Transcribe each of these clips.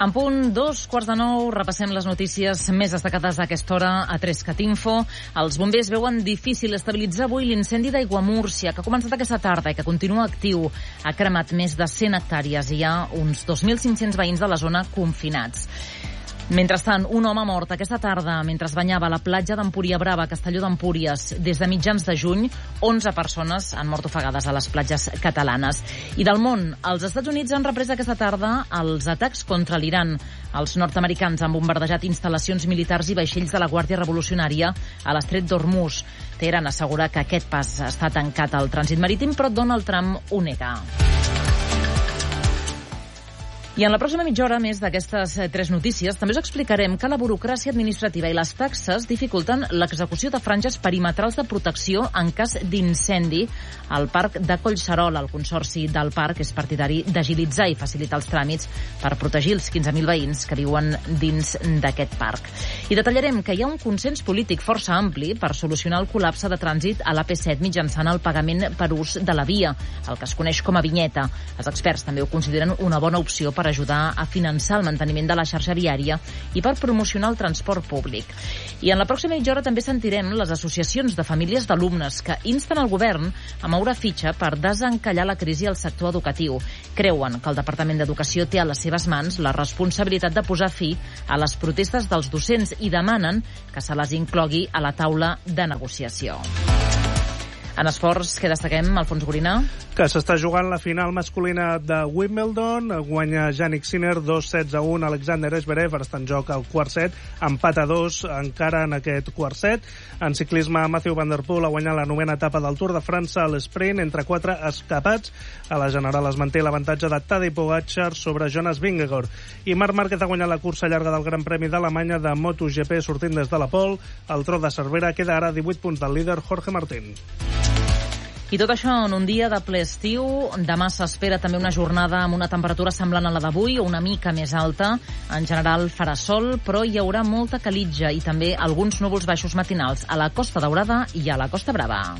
En punt 2:15, repassem les notícies més destacades d'aquesta hora a 3cat Info. Els bombers veuen difícil estabilitzar avui l'incendi d'Aiguamúrcia, que ha començat aquesta tarda i que continua actiu. Ha cremat més de 100 hectàrees i hi ha uns 2.500 veïns de la zona confinats. Mentrestant, un home mort aquesta tarda mentre es banyava a la platja d'Empúria Brava, Castelló d'Empúries. Des de mitjans de juny, 11 persones han mort ofegades a les platges catalanes. I del món, els Estats Units han reprès aquesta tarda els atacs contra l'Iran. Els nord-americans han bombardejat instal·lacions militars i vaixells de la Guàrdia Revolucionària a l'estret d'Hormuz. Teheran assegura que aquest pas està tancat al trànsit marítim, però Donald Trump ho nega. I en la pròxima mitja hora, més d'aquestes 3 notícies, també us explicarem que la burocràcia administrativa i les taxes dificulten l'execució de franges perimetrals de protecció en cas d'incendi al Parc de Collserola. El Consorci del Parc és partidari d'agilitzar i facilitar els tràmits per protegir els 15.000 veïns que viuen dins d'aquest parc. I detallarem que hi ha un consens polític força ampli per solucionar el col·lapse de trànsit a l'AP7 mitjançant el pagament per ús de la via, el que es coneix com a vinyeta. Els experts també ho consideren una bona opció per ajudar a finançar el manteniment de la xarxa viària i per promocionar el transport públic. I en la pròxima mitja hora també sentirem les associacions de famílies d'alumnes que insten el govern a moure fitxa per desencallar la crisi al sector educatiu. Creuen que el Departament d'Educació té a les seves mans la responsabilitat de posar fi a les protestes dels docents i demanen que se les inclogui a la taula de negociació. En esports, què destaquem, Alfons Gorina? Que s'està jugant la final masculina de Wimbledon. Guanya Jannik Sinner 2-16-1. Alexander Zverev, ara està en joc al quart set. Empat a 2 encara en aquest quart set. En ciclisme, Mathieu Van Der Poel ha guanyat la 9ª etapa del Tour de França a l'esprint entre 4 escapats. A la general es manté l'avantatge de Tadej Pogačar sobre Jonas Vingegaard. I Marc Márquez ha guanyat la cursa llarga del Gran Premi d'Alemanya de MotoGP sortint des de la pole. El tro de Cervera queda ara 18 punts del líder Jorge Martín. I tot això en un dia de ple estiu. Demà s'espera també una jornada amb una temperatura semblant a la d'avui o una mica més alta. En general farà sol, però hi haurà molta calitja i també alguns núvols baixos matinals a la Costa Daurada i a la Costa Brava.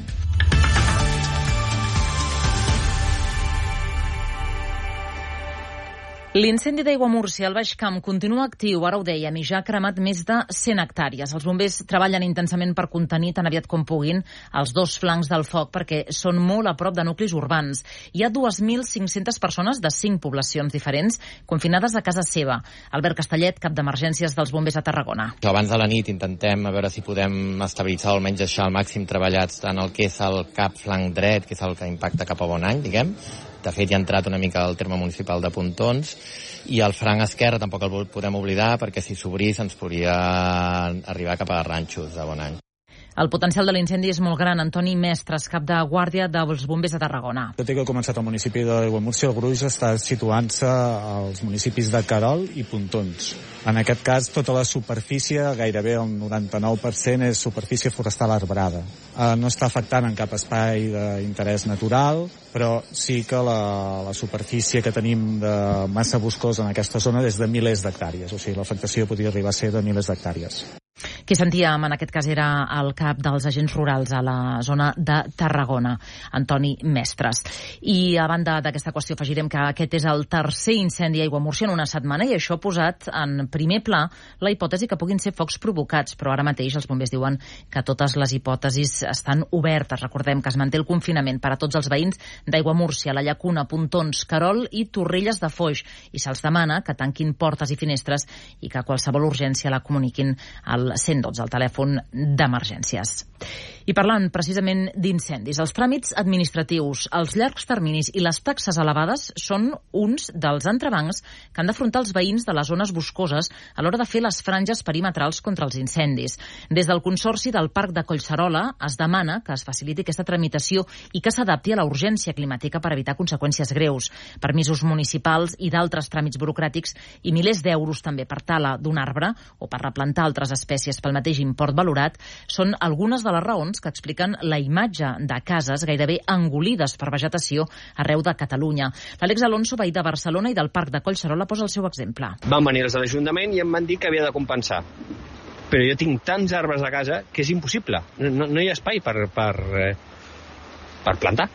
L'incendi d'Aiguamúrcia al Baix Camp continua actiu, ara ho dèiem, i ja ha cremat més de 100 hectàrees. Els bombers treballen intensament per contenir tan aviat com puguin els 2 flancs del foc perquè són molt a prop de nuclis urbans. Hi ha 2.500 persones de 5 poblacions diferents confinades a casa seva. Albert Castellet, cap d'emergències dels bombers a Tarragona. Abans de la nit intentem a veure si podem estabilitzar o almenys deixar al màxim treballats en el que és el cap flanc dret, que és el que impacta cap a Bonany, diguem. De fet, hi ha entrat una mica al terme municipal de Pontons, i el franc esquerre tampoc el podem oblidar, perquè si s'obrís ens podria arribar cap a Ranxos, de Bonany. El potencial de l'incendi és molt gran. Antoni Mestres, cap de guàrdia dels bombers de Tarragona. Tot i que ha començat al municipi d'Aiguamúrcia, el gruix està situant-se als municipis de Querol i Pontons. En aquest cas, tota la superfície, gairebé el 99%, és superfície forestal arbrada. No està afectant en cap espai d'interès natural, però sí que la superfície que tenim de massa boscosa en aquesta zona és de milers d'hectàrees. O sigui, l'afectació podria arribar a ser de milers d'hectàrees. Qui sentíem en aquest cas era el cap dels agents rurals a la zona de Tarragona, Antoni Mestres. I a banda d'aquesta qüestió afegirem que aquest és el tercer incendi a Aiguamúrcia en una setmana i això ha posat en primer pla la hipòtesi que puguin ser focs provocats, però ara mateix els bombers diuen que totes les hipòtesis estan obertes. Recordem que es manté el confinament per a tots els veïns d'Aiguamúrcia, la Llacuna, Pontons, Querol i Torrelles de Foix, i se'ls demana que tanquin portes i finestres i que qualsevol urgència la comuniquin al 112, el telèfon d'emergències. I parlant precisament d'incendis, els tràmits administratius, els llargs terminis i les taxes elevades són uns dels entrebancs que han d'afrontar els veïns de les zones boscoses a l'hora de fer les franges perimetrals contra els incendis. Des del Consorci del Parc de Collserola es demana que es faciliti aquesta tramitació i que s'adapti a la urgència climàtica per evitar conseqüències greus. Permisos municipals i d'altres tràmits burocràtics i milers d'euros també per tala d'un arbre o per replantar altres espècies pel mateix import valorat són algunes de les raons que expliquen la imatge de cases gairebé engolides per vegetació arreu de Catalunya. L'Àlex Alonso, veí de Barcelona i del Parc de Collserola, posa el seu exemple. Van venir els de l'Ajuntament i em van dir que havia de compensar. Però jo tinc tants arbres a casa que és impossible. No hi ha espai per plantar.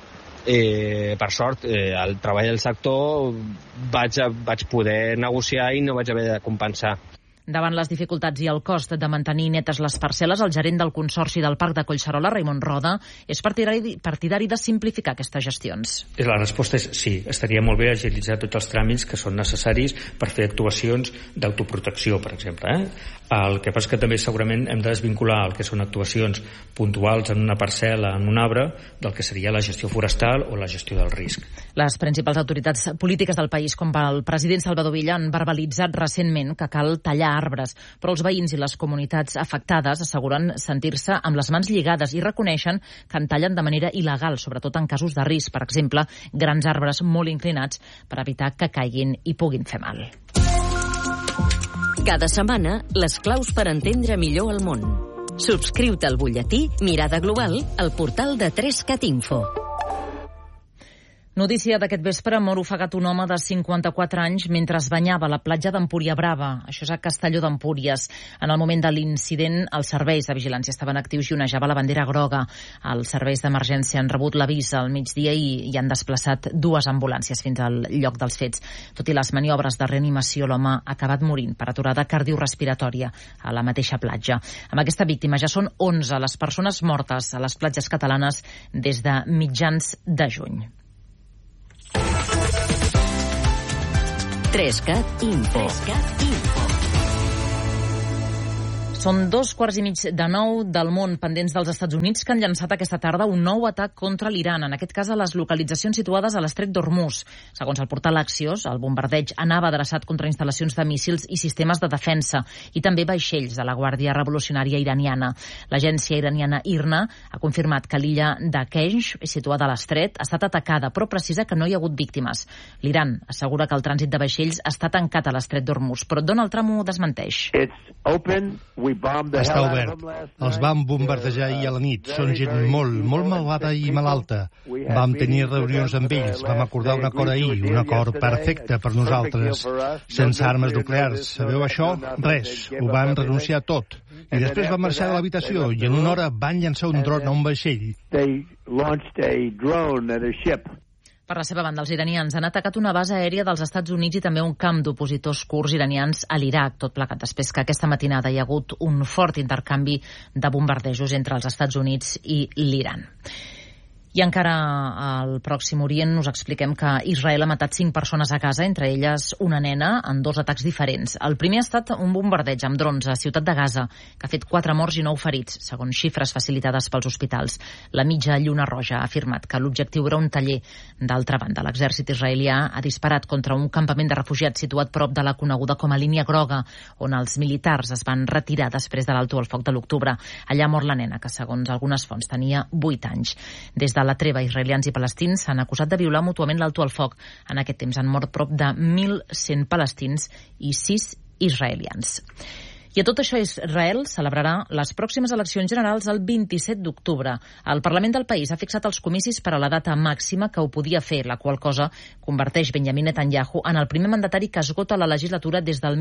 per sort, el treball del sector vaig poder negociar i no vaig haver de compensar. Davant les dificultats i el cost de mantenir netes les parcel·les, el gerent del Consorci del Parc de Collserola, Raimon Roda, és partidari de simplificar aquestes gestions. La resposta és sí. Estaria molt bé agilitzar tots els tràmits que són necessaris per fer actuacions d'autoprotecció, per exemple. El que passa que també segurament hem de desvincular el que són actuacions puntuals en una parcel·la, en un arbre, del que seria la gestió forestal o la gestió del risc. Les principals autoritats polítiques del país, com el president Salvador Illa, han verbalitzat recentment que cal tallar arbres, però els veïns i les comunitats afectades asseguren sentir-se amb les mans lligades i reconeixen que en tallen de manera il·legal, sobretot en casos de risc, per exemple, grans arbres molt inclinats per evitar que caiguin i puguin fer mal. Cada setmana, les claus per entendre millor el món. Subscriu-te al butlletí Mirada Global al portal de 3cat Info. Notícia d'aquest vespre, mor ofegat un home de 54 anys mentre es banyava a la platja d'Empúria Brava. Això és a Castelló d'Empúries. En el moment de l'incident, els serveis de vigilància estaven actius i onejava la bandera groga. Els serveis d'emergència han rebut l'avís al migdia i han desplaçat 2 ambulàncies fins al lloc dels fets. Tot i les maniobres de reanimació, l'home ha acabat morint per aturada cardiorespiratòria a la mateixa platja. Amb aquesta víctima ja són 11 les persones mortes a les platges catalanes des de mitjans de juny. 3cat Info. Són 8:15 del món pendents dels Estats Units que han llançat aquesta tarda un nou atac contra l'Iran, en aquest cas a les localitzacions situades a l'estret d'Hormuz. Segons el portal Axios, el bombardeig anava adreçat contra instal·lacions de míssils i sistemes de defensa i també vaixells de la Guàrdia Revolucionària Iraniana. L'agència iraniana IRNA ha confirmat que l'illa de Keshf, situada a l'estret, ha estat atacada, però precisa que no hi ha hagut víctimes. L'Iran assegura que el trànsit de vaixells està tancat a l'estret d'Hormuz, però Donald Trump ho desmenteix. Està obert. Els vam bombardejar ahir a la nit. Són gent molt malvada i malalta. Vam tenir reunions amb ells. Vam acordar un acord ahir, un acord perfecte per nosaltres. Sense armes nuclears. Sabeu això? Res. Ho van renunciar tot. I després van marxar de l'habitació i en una hora van llançar un dron a un vaixell. Per la seva banda, els iranians han atacat una base aèria dels Estats Units i també un camp d'opositors kurds iranians a l'Iraq, tot plegat després que aquesta matinada hi ha hagut un fort intercanvi de bombardejos entre els Estats Units i l'Iran. I encara al Pròxim Orient us expliquem que Israel ha matat 5 persones a Gaza, entre elles una nena, en 2 atacs diferents. El primer ha estat un bombardeig amb drons a Ciutat de Gaza, que ha fet 4 morts i 9 ferits, segons xifres facilitades pels hospitals. La mitja Lluna Roja ha afirmat que l'objectiu era un taller. D'altra banda, l'exèrcit israelià ha disparat contra un campament de refugiats situat prop de la coneguda com a línia groga, on els militars es van retirar després de l'alto al foc de l'octubre. Allà mor la nena, que segons algunes fonts tenia 8 anys. Des de la treva, israelians i palestins s'han acusat de violar mútuament l'alto al foc. En aquest temps han mort prop de 1.100 palestins i 6 israelians. I a tot això, Israel celebrarà les pròximes eleccions generals el 27 d'octubre. El Parlament del país ha fixat els comicis per a la data màxima que ho podia fer, la qual cosa converteix Benjamin Netanyahu en el primer mandatari que esgota la legislatura des del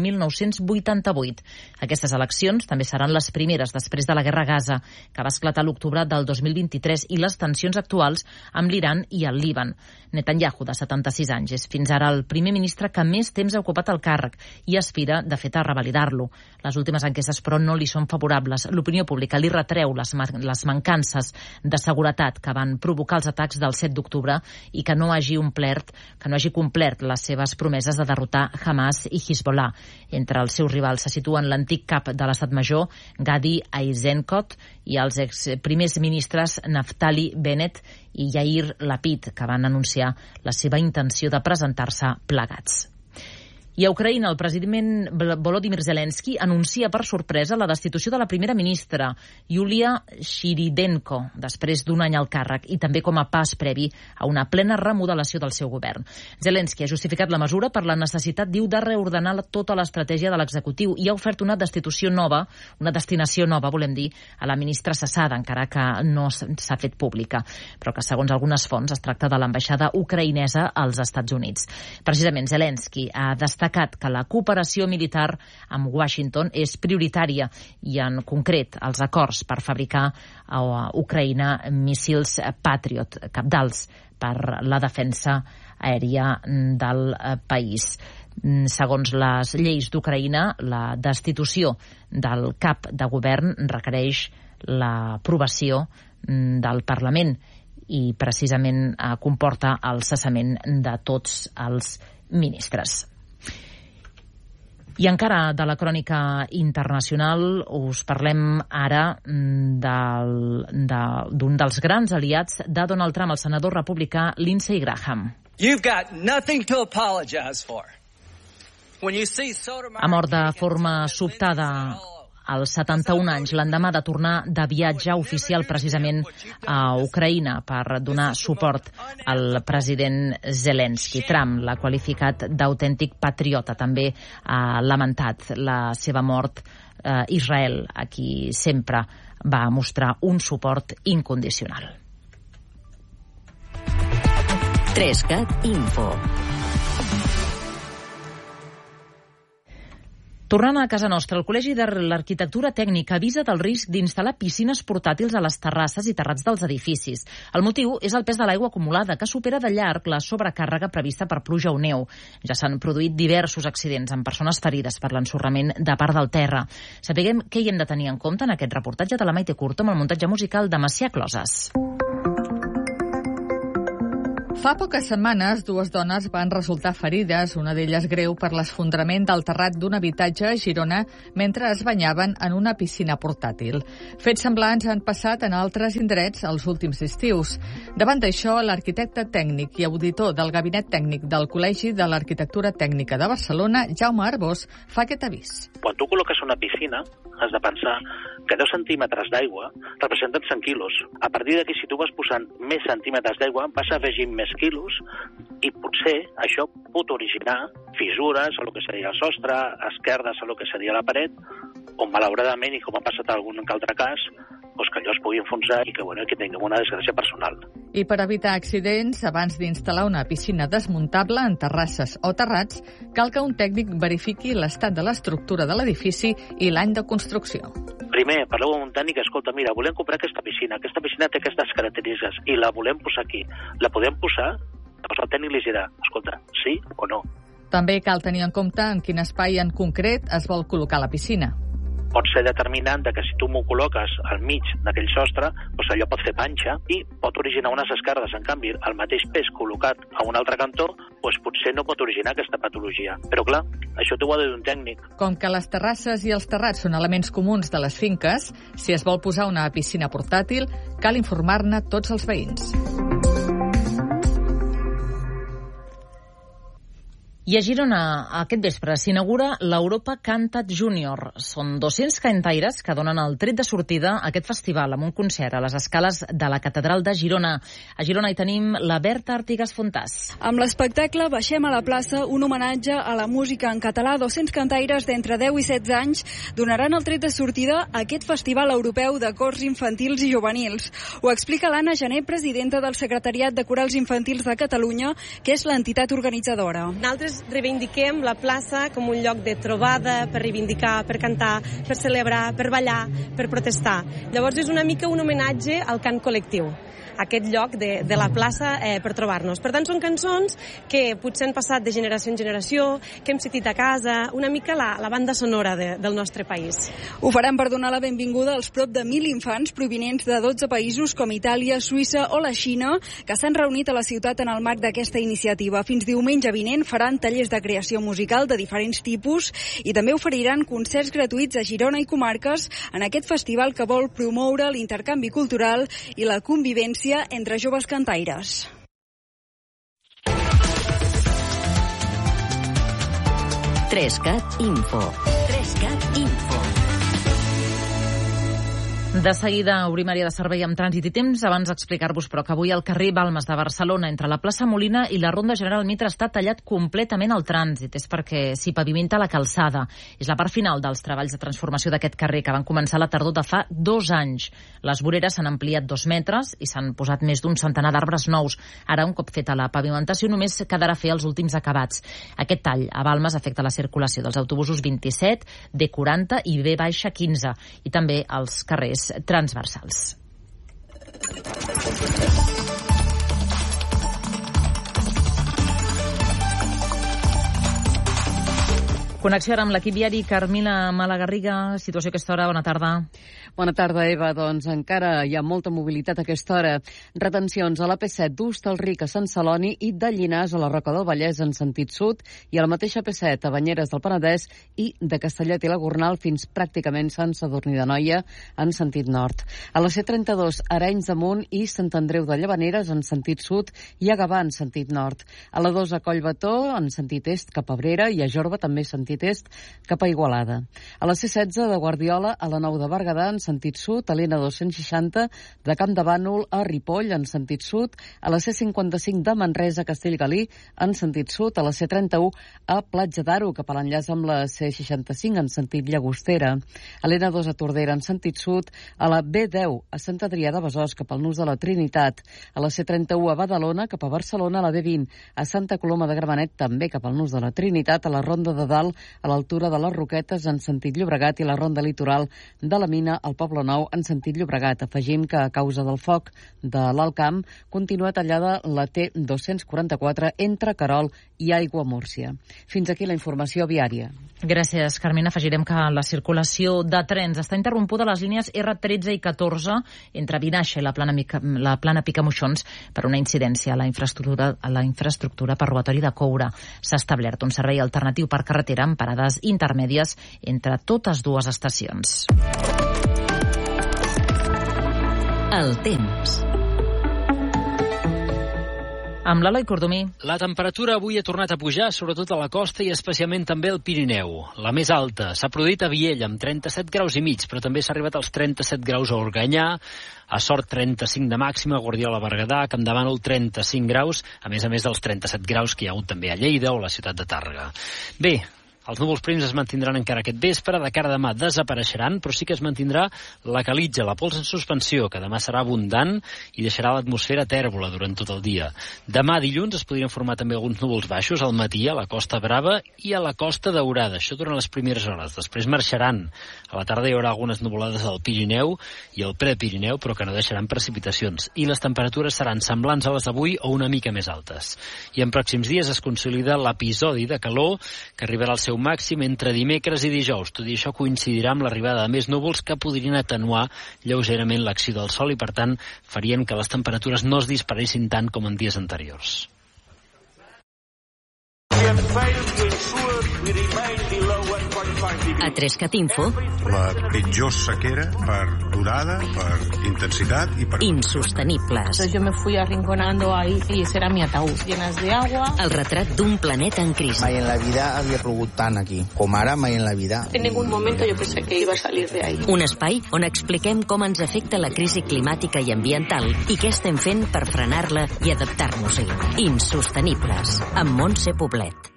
1988. Aquestes eleccions també seran les primeres després de la guerra a Gaza, que va esclatar l'octubre del 2023, i les tensions actuals amb l'Iran i el Líban. Netanyahu, de 76 anys, és fins ara el primer ministre que més temps ha ocupat el càrrec i aspira, de fet, a revalidar-lo. Les últimes enquestes, però, no li són favorables. L'opinió pública li retreu les mancances de seguretat que van provocar els atacs del 7 d'octubre i que no hagi complert les seves promeses de derrotar Hamas i Hezbollah. Entre els seus rivals se situen l'antic cap de l'Estat Major, Gadi Eisenkot, i els exprimers ministres Naftali Bennett i Yair Lapid, que van anunciar la seva intenció de presentar-se plegats. I a Ucraïna, el president Volodymyr Zelensky anuncia per sorpresa la destitució de la primera ministra, Yulia Shiridenko, després d'un any al càrrec, i també com a pas previ a una plena remodelació del seu govern. Zelensky ha justificat la mesura per la necessitat, diu, de reordenar tota l'estratègia de l'executiu i ha ofert una destinació nova, volem dir, a la ministra cessada, encara que no s'ha fet pública, però que, segons algunes fonts, es tracta de l'ambaixada ucraïnesa als Estats Units. Precisament, Zelensky ha destacat que la cooperació militar amb Washington és prioritària i, en concret, els acords per fabricar a Ucraïna míssils Patriot, cabdals per la defensa aèria del país. Segons les lleis d'Ucraïna, la destitució del cap de govern requereix l'aprovació del Parlament i precisament comporta el cessament de tots els ministres. I encara de la crònica internacional us parlem ara d'un dels grans aliats de Donald Trump, el senador republicà Lindsey Graham. You've got nothing to apologize for. Ha mort de forma sobtada als 71 anys, l'endemà de tornar de viatge oficial precisament a Ucraïna per donar suport al president Zelensky. Trump l'ha qualificat d'autèntic patriota. També ha lamentat la seva mort Israel, a qui sempre va mostrar un suport incondicional. 3CAT Info. Tornant a casa nostra, el Col·legi de l'Arquitectura Tècnica avisa del risc d'instal·lar piscines portàtils a les terrasses i terrats dels edificis. El motiu és el pes de l'aigua acumulada, que supera de llarg la sobrecàrrega prevista per pluja o neu. Ja s'han produït diversos accidents amb persones ferides per l'ensorrament de part del terra. Sapiguem què hi hem de tenir en compte en aquest reportatge de la Maite Curto amb el muntatge musical de Macià Closes. Fa poques setmanes, dues dones van resultar ferides, una d'elles greu per l'esfondrament del terrat d'un habitatge a Girona mentre es banyaven en una piscina portàtil. Fets semblants han passat en altres indrets els últims estius. Davant d'això, l'arquitecte tècnic i auditor del Gabinet Tècnic del Col·legi de l'Arquitectura Tècnica de Barcelona, Jaume Arbós, fa aquest avís. Quan tu col·loques una piscina, has de pensar que 10 centímetres d'aigua representen 100 quilos. A partir d'aquí, si tu vas posant més centímetres d'aigua, vas afegint més quilos i potser això pot originar fissures a lo que seria el sostre, esquerdes a lo que seria la paret, o malauradament, i com ha passat en algun altre cas, doncs que allò es pugui enfonsar i que tinguem una desgràcia personal. I per evitar accidents, abans d'instal·lar una piscina desmuntable en terrasses o terrats, cal que un tècnic verifiqui l'estat de l'estructura de l'edifici i l'any de construcció. Primer, parleu amb un tècnic, escolta, mira, volem comprar aquesta piscina té aquestes característiques i la volem posar aquí. La podem posar? Llavors el tècnic li dirà, escolta, sí o no? També cal tenir en compte en quin espai en concret es vol col·locar la piscina. Pot ser determinant que si tu m'ho col·loques al mig d'aquell sostre, doncs allò pot fer panxa i pot originar unes esquerdes. En canvi, el mateix pes col·locat a un altre cantó, doncs potser no pot originar aquesta patologia. Però clar, això t'ho ha de dir un tècnic. Com que les terrasses i els terrats són elements comuns de les finques, si es vol posar una piscina portàtil, cal informar-ne tots els veïns. I a Girona, aquest vespre, s'inaugura l'Europa Cantat Júnior. Són 200 cantaires que donen el tret de sortida a aquest festival amb un concert a les escales de la Catedral de Girona. A Girona hi tenim la Berta Artigas Fontàs. Amb l'espectacle Baixem a la plaça, un homenatge a la música en català. 200 cantaires d'entre 10 i 16 anys donaran el tret de sortida a aquest festival europeu de cors infantils i juvenils. Ho explica l'Anna Gené, presidenta del Secretariat de Corals Infantils de Catalunya, que és l'entitat organitzadora. Nosaltres reivindiquem la plaça com un lloc de trobada, per reivindicar, per cantar, per celebrar, per ballar, per protestar. Llavors és una mica un homenatge al cant col·lectiu, aquest lloc de la plaça per trobar-nos. Per tant, són cançons que potser han passat de generació en generació, que hem sentit a casa, una mica la banda sonora del nostre país. Ho faran per donar la benvinguda als prop de 1.000 infants provinents de 12 països com Itàlia, Suïssa o la Xina, que s'han reunit a la ciutat en el marc d'aquesta iniciativa. Fins diumenge vinent faran tallers de creació musical de diferents tipus i també oferiran concerts gratuïts a Girona i comarques en aquest festival que vol promoure l'intercanvi cultural i la convivència entre joves cantaires. Trescat Info. Trescat Info. De seguida obrim àrea de servei amb trànsit i temps. Abans d'explicar-vos, però, que avui al carrer Balmes de Barcelona, entre la plaça Molina i la Ronda General Mitre, està tallat completament el trànsit. És perquè s'hi pavimenta la calçada. És la part final dels treballs de transformació d'aquest carrer, que van començar a la tardor de fa 2 anys. Les voreres s'han ampliat 2 metres i s'han posat més d'un centenar d'arbres nous. Ara, un cop feta la pavimentació, només quedarà fer els últims acabats. Aquest tall a Balmes afecta la circulació dels autobusos 27, D40 i B-15, i també els carrers transversals. Connexió ara amb l'equip viari. Carmina Malagarriga, situació a aquesta hora. Bona tarda. Bona tarda, Eva. Doncs encara hi ha molta mobilitat a aquesta hora. Retencions a l'AP7 d'Hostalric a Sant Celoni i de Llinars a la Roca del Vallès en sentit sud i a la mateixa AP7 a Banyeres del Penedès i de Castellet i la Gornal fins pràcticament Sant Sadurní d'Anoia en sentit nord. A la C32 Arenys de Munt i Sant Andreu de Llavaneres en sentit sud i a Gavà en sentit nord. A la 2 a Collbató en sentit est cap a Abrera i a Jorba també sentit est cap a Igualada. A la C16 de Guardiola a la 9 de Berguedà en sentit sud, a l'N260 de Camp de Bànol a Ripoll en sentit sud, a la C55 de Manresa a Castellgalí en sentit sud, a la C31 a Platja d'Aro cap a l'enllaç amb la C65 en sentit Llagostera, a l'N2 a Tordera en sentit sud, a la B10 a Sant Adrià de Besòs cap al nus de la Trinitat, a la C31 a Badalona cap a Barcelona, a la B20 a Santa Coloma de Gramenet també cap al nus de la Trinitat, a la Ronda de Dalt a l'altura de les Roquetes en sentit Llobregat i la Ronda Litoral de la Mina al Poble Nou en sentit Llobregat. Afegim que a causa del foc de l'Alt Camp continua tallada la T244 entre Querol i Aiguamúrcia. Fins aquí la informació viària. Gràcies, Carmina. Afegirem que la circulació de trens està interrompuda a les línies R13 i 14 entre Vinaixa i la Plana Picamoixons per una incidència a la infraestructura per robatori de coure. S'ha establert un servei alternatiu per carretera amb parades intermèdies entre totes dues estacions. El temps. Amb l'Eloi Cordomí. La temperatura avui ha tornat a pujar, sobretot a la costa i especialment també al Pirineu. La més alta s'ha produït a Viella, amb 37 graus i mig, però també s'ha arribat als 37 graus a Organyà, a Sort 35 de màxima, a Guardiola, Berguedà, a Camp de Bànol 35 graus, a més dels 37 graus que hi ha hagut també a Lleida o a la ciutat de Tàrrega. Bé, els núvols prims es mantindran encara aquest vespre, de cara a demà desapareixeran, però sí que es mantindrà la calitja, la pols en suspensió, que demà serà abundant i deixarà l'atmosfera tèrbola durant tot el dia. Demà dilluns es podrien formar també alguns núvols baixos al matí a la Costa Brava i a la Costa Daurada, això durant les primeres hores. Després marxaran. A la tarda hi haurà algunes nuvolades al Pirineu i al Prepirineu, però que no deixaran precipitacions. I les temperatures seran semblants a les d'avui o una mica més altes. I en pròxims dies es consolida l'episodi de calor que arribarà al seu màxim entre dimecres i dijous. Tot i això coincidirà amb l'arribada de més núvols que podrien atenuar lleugerament l'acció del sol i, per tant, farien que les temperatures no es disparessin tant com en dies anteriors. A 3CAT Info. La pitjor sequera per durada, per intensitat y per... Insostenibles. Yo me fui arrinconando ahí y ese era mi ataúd, llenas de agua. El retrat d'un planeta en crisi. Mai en la vida havia plogut tant aquí, com ara mai en la vida. En ningún momento yo pensé que iba a salir de ahí. Un espai on expliquem com ens afecta la crisi climàtica i ambiental i què estem fent per frenar-la i adaptar-nos-hi. Insostenibles, amb Montse Poblet.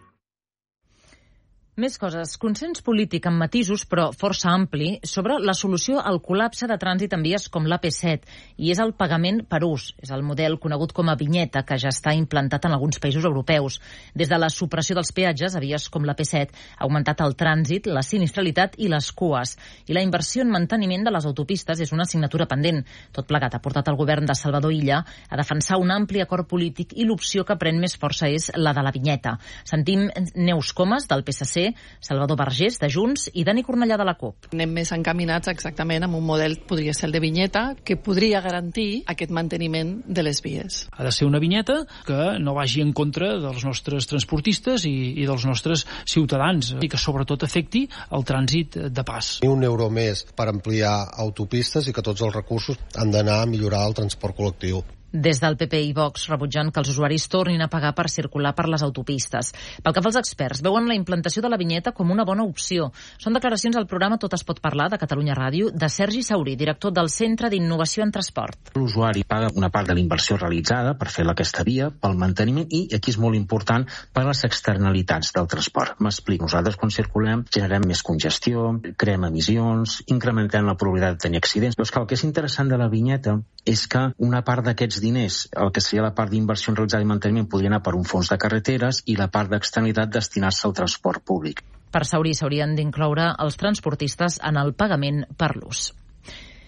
Més coses. Consens polític amb matisos, però força ampli, sobre la solució al col·lapse de trànsit en vies com l'AP7, i és el pagament per ús. És el model conegut com a vinyeta, que ja està implantat en alguns països europeus. Des de la supressió dels peatges a vies com l'AP7 ha augmentat el trànsit, la sinistralitat i les cues. I la inversió en manteniment de les autopistes és una assignatura pendent. Tot plegat ha portat el govern de Salvador Illa a defensar un ampli acord polític i l'opció que pren més força és la de la vinyeta. Sentim Neus Comas, del PSC, Salvador Vergés, de Junts, i Dani Cornellà, de la CUP. Anem més encaminats exactament amb un model, podria ser el de vinyeta, que podria garantir aquest manteniment de les vies. Ha de ser una vinyeta que no vagi en contra dels nostres transportistes i dels nostres ciutadans, i que sobretot afecti el trànsit de pas. Un euro més per ampliar autopistes i que tots els recursos han d'anar a millorar el transport col·lectiu. Des del PP i Vox rebutjant que els usuaris tornin a pagar per circular per les autopistes. Pel que fa als experts, veuen la implantació de la vinyeta com una bona opció. Són declaracions al programa Tot es pot parlar de Catalunya Ràdio de Sergi Saurí, director del Centre d'Innovació en Transport. L'usuari paga una part de la inversió realitzada per fer aquesta via, pel manteniment i, aquí és molt important, per les externalitats del transport. M'explico, nosaltres quan circulem generem més congestió, creem emissions, incrementem la probabilitat de tenir accidents. Però és que el que és interessant de la vinyeta és que una part d'aquests diners, el que seria la part d'inversió realitzada i manteniment, podria anar per un fons de carreteres i la part d'externalitat destinar-se al transport públic. Per Saurí s'haurien d'incloure els transportistes en el pagament per l'ús.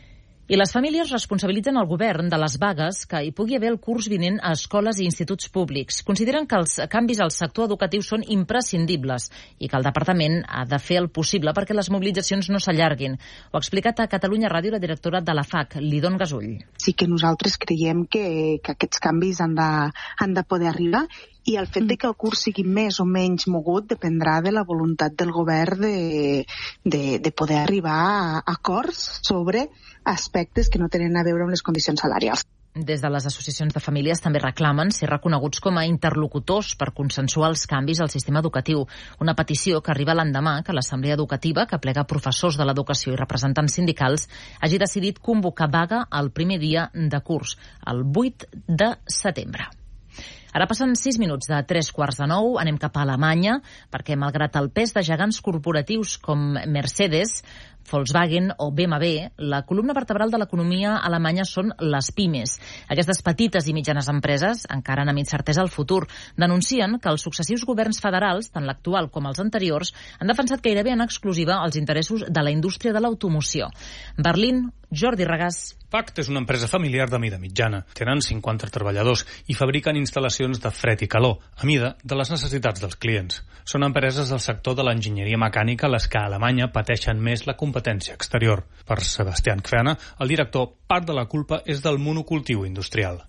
I les famílies responsabilitzen el govern de les vagues que hi pugui haver el curs vinent a escoles i instituts públics. Consideren que els canvis al sector educatiu són imprescindibles i que el departament ha de fer el possible perquè les mobilitzacions no s'allarguin. Ho ha explicat a Catalunya Ràdio la directora de la FAC, Lidon Gasull. Sí que nosaltres creiem que aquests canvis han de poder arribar, i el fet de que el curs sigui més o menys mogut dependrà de la voluntat del govern de poder arribar a acords sobre aspectes que no tenen a veure amb les condicions salarials. Des de les associacions de famílies també reclamen ser reconeguts com a interlocutors per consensuar els canvis al sistema educatiu. Una petició que arriba l'endemà que l'Assemblea Educativa, que plega professors de l'educació i representants sindicals, hagi decidit convocar vaga el primer dia de curs, el 8 de setembre. Ara passen 6 minuts de 8:45, anem cap a Alemanya, perquè malgrat el pes de gegants corporatius com Mercedes, Volkswagen o BMW, la columna vertebral de l'economia alemanya són les pimes. Aquestes petites i mitjanes empreses, encara amb incertesa al futur, denuncien que els successius governs federals, tant l'actual com els anteriors, han defensat gairebé en exclusiva els interessos de la indústria de l'automoció. Berlín, Jordi Regàs. Pact és una empresa familiar de mida mitjana. Tenen 50 treballadors i fabriquen instal·lacions de fred i calor, a mida de les necessitats dels clients. Són empreses del sector de l'enginyeria mecànica les que a Alemanya pateixen més la competència exterior. Per Sebastian Kverner, el director, part de la culpa és del monocultiu industrial.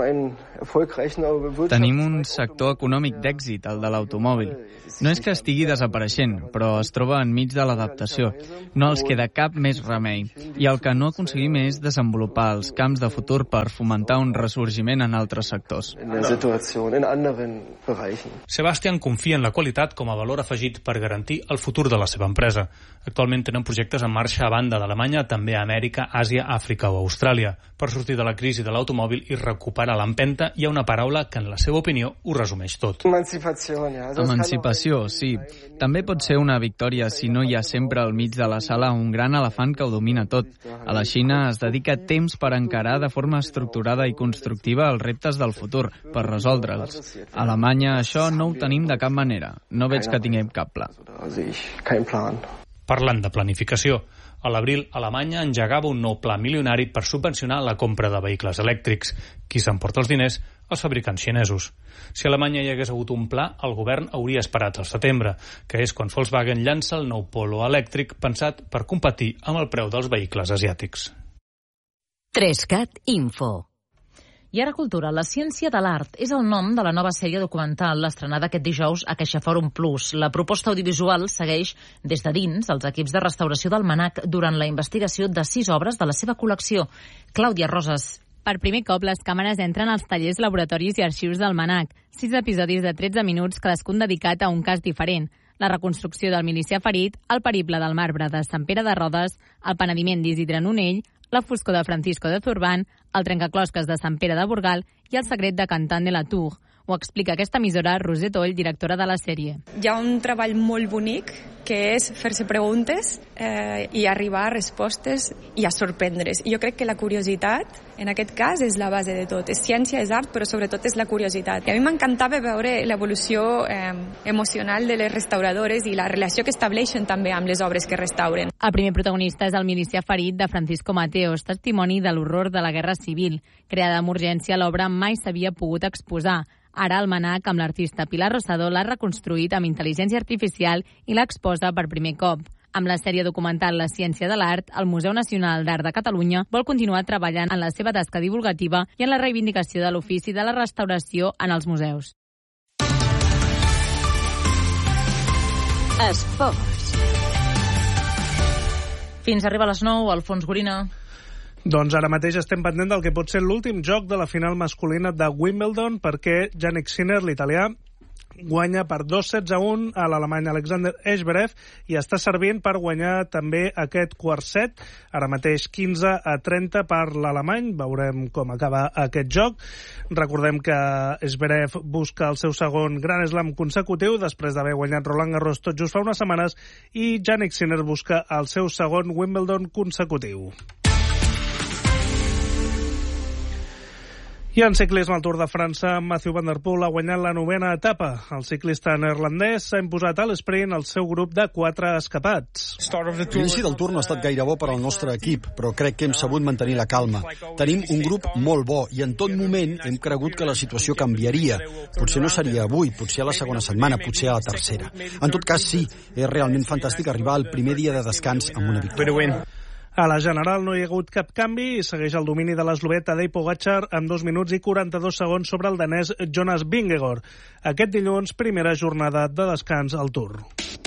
Tenim un sector econòmic d'èxit, el de l'automòbil. No és que estigui desapareixent, però es troba enmig de l'adaptació. No els queda cap més remei. I el que no aconseguim és desenvolupar els camps de futur per fomentar un ressorgiment en altres sectors. Sebastian confia en la qualitat com a valor afegit per garantir el futur de la seva empresa. Actualment tenen projectes en marxa a banda d'Alemanya, també a Amèrica, Àsia, Àfrica o Austràlia. Per sortir de la crisi de l'automòbil i recuperar l'empenta, hi ha una paraula que, en la seva opinió, ho resumeix tot. Emancipació, sí. També pot ser una victòria si no hi ha sempre al mig de la sala un gran elefant que ho domina tot. A la Xina es dedica temps per encarar de forma estructurada i constructiva els reptes del futur, per resoldre'ls. A Alemanya això no ho tenim de cap manera. No veig que tinguem cap pla. Parlant de planificació, a l'abril, Alemanya engegava un nou pla milionari per subvencionar la compra de vehicles elèctrics. Qui s'emporta els diners? Els fabricants xinesos. Si a Alemanya hi hagués hagut un pla, el govern hauria esperat al setembre, que és quan Volkswagen llança el nou Polo elèctric pensat per competir amb el preu dels vehicles asiàtics. 3CAT Info. I ara cultura, la ciència de l'art és el nom de la nova sèrie documental estrenada aquest dijous a CaixaForum Plus. La proposta audiovisual segueix des de dins els equips de restauració del MNAC durant la investigació de 6 obres de la seva col·lecció. Clàudia Roses. Per primer cop, les càmeres entren als tallers, laboratoris i arxius del MNAC. 6 episodis de 13 minuts, cadascun dedicat a un cas diferent. La reconstrucció del milicià ferit, el periple del marbre de Sant Pere de Rodes, el penediment d'Isidre Nonell, la foscor de Francisco de Zurban, el trencaclosques de Sant Pere de Burgal i el secret de Cantant de la Tour. Ho explica aquesta emissora Roser Toll, directora de la sèrie. Hi ha un treball molt bonic que és fer-se preguntes i arribar a respostes i a sorprendre's. I jo crec que la curiositat, en aquest cas, és la base de tot. És ciència, és art, però sobretot és la curiositat. I a mi m'encantava veure l'evolució emocional de les restauradores i la relació que estableixen també amb les obres que restauren. El primer protagonista és el milicià ferit de Francisco Mateos, testimoni de l'horror de la Guerra Civil. Creada amb urgència, l'obra mai s'havia pogut exposar. Ara el MNAC, amb l'artista Pilar Rosado, l'ha reconstruït amb intel·ligència artificial i l'exposa per primer cop. Amb la sèrie documental La ciència de l'art, el Museu Nacional d'Art de Catalunya vol continuar treballant en la seva tasca divulgativa i en la reivindicació de l'ofici de la restauració en els museus. Esports. Fins arriba a les 9, Alfons Gorina. Doncs ara mateix estem pendent del que pot ser l'últim joc de la final masculina de Wimbledon, perquè Jannik Sinner, l'italià, guanya per 2-7-1 a l'alemany Alexander Zverev i està servint per guanyar també aquest quart set, ara mateix 15-30 per l'alemany. Veurem com acaba aquest joc. Recordem que Zverev busca el seu segon Grand Slam consecutiu després d'haver guanyat Roland Garros tot just fa unes setmanes, i Jannik Sinner busca el seu segon Wimbledon consecutiu. I en ciclisme al Tour de França, Mathieu Van Der Poel ha guanyat la 9ª etapa. El ciclista neerlandès s'ha imposat a l'esprint al seu grup de 4 escapats. L'inici del Tour no ha estat gaire bo per al nostre equip, però crec que hem sabut mantenir la calma. Tenim un grup molt bo i en tot moment hem cregut que la situació canviaria. Potser no seria avui, potser a la segona setmana, potser a la tercera. En tot cas, sí, és realment fantàstic arribar al primer dia de descans amb una victòria. A la general no hi ha hagut cap canvi i segueix el domini de l'eslovè Tadej Pogačar amb 2 minuts i 42 segons sobre el danès Jonas Vingegaard. Aquest dilluns, primera jornada de descans al Tour.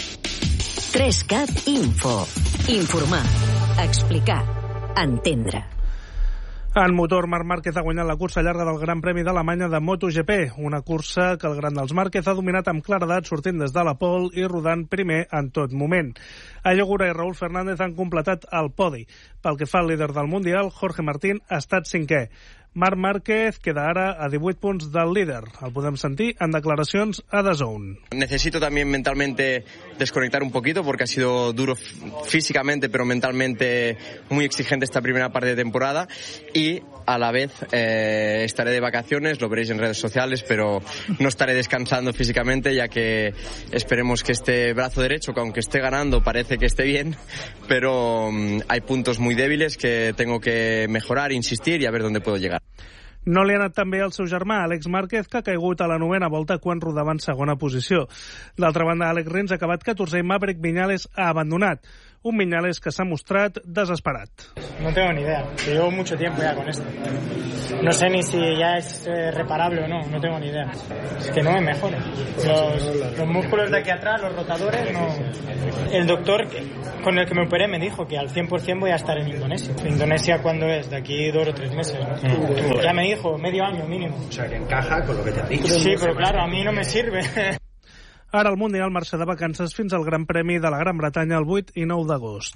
3CAT Info. Informar, explicar, entendre. En motor, Marc Márquez ha guanyat la cursa llarga del Gran Premi d'Alemanya de MotoGP, una cursa que el gran dels Márquez ha dominat amb claredat sortint des de la pole i rodant primer en tot moment. Ayogura i Raúl Fernández han completat el podi. Pel que fa al líder del Mundial, Jorge Martín ha estat 5è. Marc Márquez queda ara a 18 punts del líder. El podem sentir en declaracions a DAZN. Necesito también mentalmente desconectar un poquito porque ha sido duro físicamente pero mentalmente muy exigente esta primera parte de temporada y a la vez estaré de vacaciones, lo veréis en redes sociales, pero no estaré descansando físicamente ya que esperemos que este brazo derecho, que aunque esté ganando parece que esté bien, pero hay puntos muy débiles que tengo que mejorar, insistir y a ver dónde puedo llegar. No li ha anat tan bé al seu germà, Àlex Márquez, que ha caigut a la 9ª volta quan rodava en segona posició. D'altra banda, Àlex Rins ha acabat 14è i Maverick Viñales ha abandonat. Un Viñales que s'ha mostrat desesperat. No tengo ni idea. Llevo mucho tiempo ya con esto. No sé ni si ya es reparable o no. No tengo ni idea. Es que no me mejora. Los músculos de aquí atrás, los rotadores, no. El doctor con el que me operé me dijo que al 100% voy a estar en Indonesia. ¿Indonesia cuándo es? De aquí 2 o 3 meses, ¿no? Ya me dijo, medio año mínimo. O sea, que encaja con lo que te ha dicho. Sí, pero claro, a mí no me sirve. Ara el Mundial marxa de vacances fins al Gran Premi de la Gran Bretanya el 8 i 9 d'agost.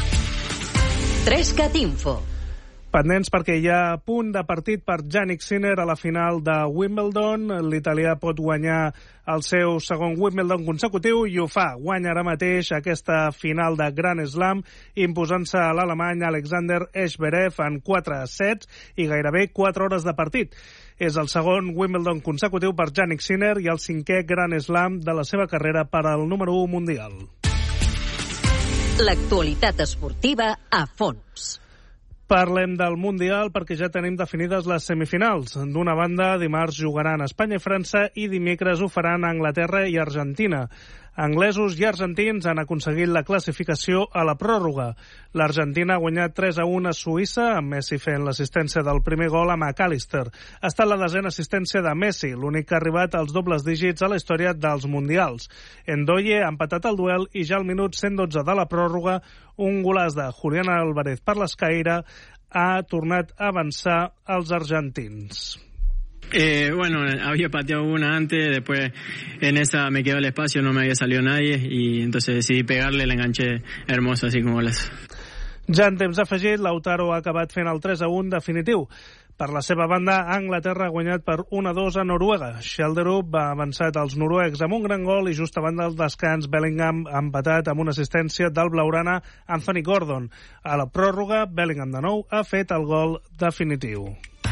3CAT Info. Pendents perquè hi ha punt de partit per Jannik Sinner a la final de Wimbledon. L'italià pot guanyar el seu segon Wimbledon consecutiu i ho fa. Guanya ara mateix aquesta final de Grand Slam imposant-se a l'alemany Alexander Zverev en 4 sets i gairebé 4 hores de partit. És el segon Wimbledon consecutiu per Jannik Sinner i el 5è Grand Slam de la seva carrera per al número 1 mundial. L'actualitat esportiva a fons. Parlem del Mundial perquè ja tenim definides les semifinals. D'una banda, dimarts jugaran Espanya i França i dimecres ho faran Anglaterra i Argentina. Anglesos i argentins han aconseguit la classificació a la pròrroga. L'Argentina ha guanyat 3-1 a Suïssa, amb Messi fent l'assistència del primer gol a McAllister. Ha estat la 10ª assistència de Messi, l'únic que ha arribat als dobles dígits a la història dels Mundials. Ndoye ha empatat el duel i ja al minut 112 de la pròrroga, un golaç de Julián Álvarez per l'escaire ha tornat a avançar els argentins. Bueno, había pateado una antes, después en esa me quedó el espacio, no me había salido nadie y entonces decidí pegarle, la enganché hermoso así como golazo. Ja en temps afegit, Lautaro ha acabat fent el 3-1 definitiu. Per la seva banda, Anglaterra ha guanyat per 1-2 a Noruega. Schelderup va avançat als noruecs amb un gran gol i just abans del descans Bellingham ha empatat amb una assistència del blaugrana Anthony Gordon. A la pròrroga, Bellingham de nou ha fet el gol definitiu.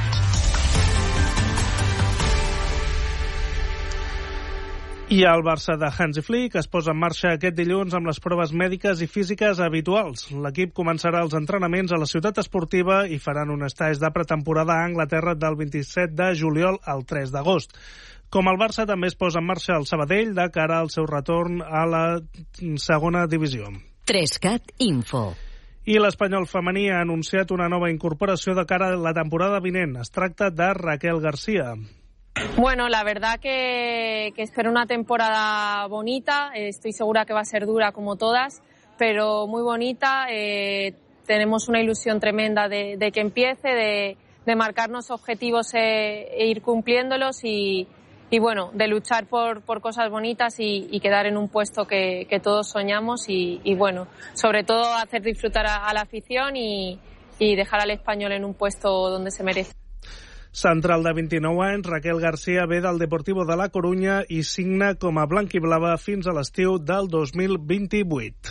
I el Barça de Hansi Flick es posa en marxa aquest dilluns amb les proves mèdiques i físiques habituals. L'equip començarà els entrenaments a la ciutat esportiva i faran un estatge de pretemporada a Anglaterra del 27 de juliol al 3 d'agost. Com el Barça també es posa en marxa el Sabadell de cara al seu retorn a la segona divisió. 3CAT Info. I l'Espanyol femení ha anunciat una nova incorporació de cara a la temporada vinent. Es tracta de Raquel García. Bueno, la verdad que espero una temporada bonita, estoy segura que va a ser dura como todas, pero muy bonita. Tenemos una ilusión tremenda de que empiece, de marcarnos objetivos e ir cumpliéndolos y bueno, de luchar por cosas bonitas y quedar en un puesto que todos soñamos y bueno, sobre todo hacer disfrutar a la afición y dejar al Espanyol en un puesto donde se merece. Central de 29 anys, Raquel García ve del Deportivo de la Corunya i signa com a blanquiblava fins a l'estiu del 2028.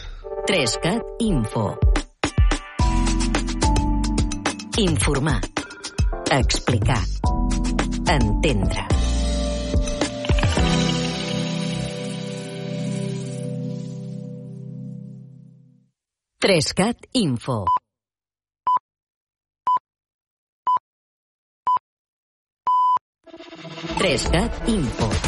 3CAT Info. Informar. Explicar. Entendre. Trescat Info. Trescat Info.